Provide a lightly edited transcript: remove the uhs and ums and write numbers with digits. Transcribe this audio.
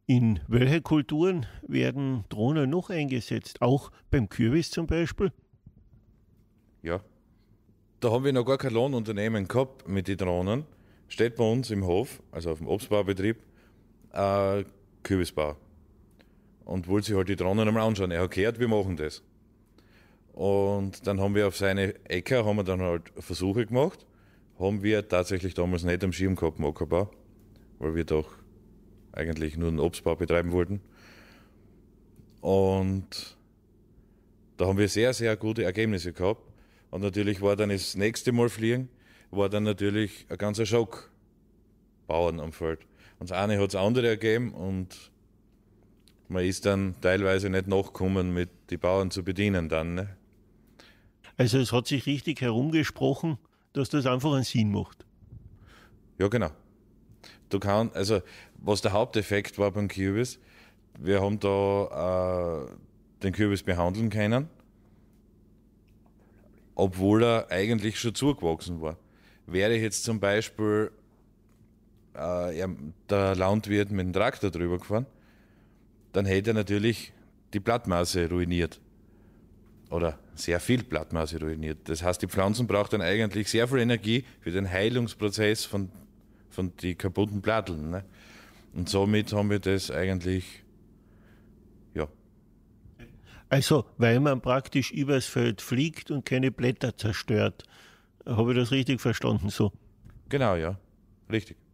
In welche Kulturen werden Drohnen noch eingesetzt? Auch beim Kürbis zum Beispiel? Ja, da haben wir noch gar kein Lohnunternehmen gehabt mit den Drohnen. Steht bei uns im Hof, also auf dem Obstbaubetrieb, Kürbisbau. Und wollte sich halt die Drohnen einmal anschauen. Er hat gehört, wir machen das. Und dann haben wir auf seine Äcker haben wir dann halt Versuche gemacht. Haben wir tatsächlich damals nicht am Schirm gehabt, im Ackerbau, weil wir doch eigentlich nur einen Obstbau betreiben wollten. Und da haben wir sehr, sehr gute Ergebnisse gehabt. Und natürlich war dann das nächste Mal fliegen, war dann natürlich ein ganzer Schock. Bauern am Feld. Und das eine hat das andere ergeben und man ist dann teilweise nicht nachgekommen, mit die Bauern zu bedienen dann. Ne? Also es hat sich richtig herumgesprochen, dass das einfach einen Sinn macht. Ja, genau. Also was der Haupteffekt war beim Kürbis, wir haben da den Kürbis behandeln können, obwohl er eigentlich schon zugewachsen war. Wäre jetzt zum Beispiel der Landwirt mit dem Traktor drüber gefahren, dann hätte er natürlich die Blattmasse ruiniert. Oder sehr viel Blattmasse ruiniert. Das heißt, die Pflanzen brauchen dann eigentlich sehr viel Energie für den Heilungsprozess von die kaputten Platteln. Ne? Und somit haben wir das eigentlich, ja. Also, weil man praktisch übers Feld fliegt und keine Blätter zerstört. Habe ich das richtig verstanden so? Genau, ja. Richtig.